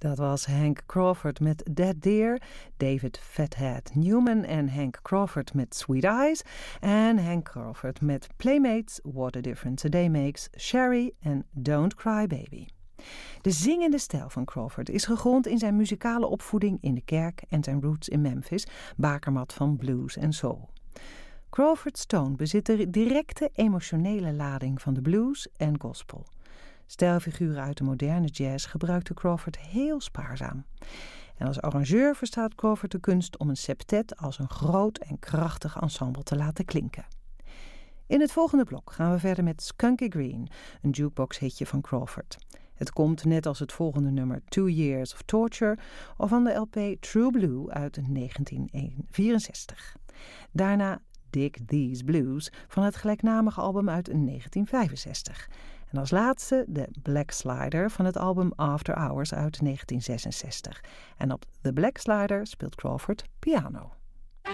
Dat was Hank Crawford met Dead Deer, David Fathead Newman en Hank Crawford met Sweet Eyes en Hank Crawford met Playmates, What a Difference a Day Makes, Sherry en Don't Cry Baby. De zingende stijl van Crawford is gegrond in zijn muzikale opvoeding in de kerk en zijn roots in Memphis, bakermat van blues en soul. Crawford's toon bezit de directe emotionele lading van de blues en gospel. Stijlfiguren uit de moderne jazz gebruikte Crawford heel spaarzaam. En als arrangeur verstaat Crawford de kunst om een septet als een groot en krachtig ensemble te laten klinken. In het volgende blok gaan we verder met Skunky Green, een jukebox-hitje van Crawford. Het komt net als het volgende nummer 2 Years of Torture of van de LP True Blue uit 1964. Daarna Dig These Blues van het gelijknamige album uit 1965. En als laatste de Black Slider van het album After Hours uit 1966. En op The Black Slider speelt Crawford piano.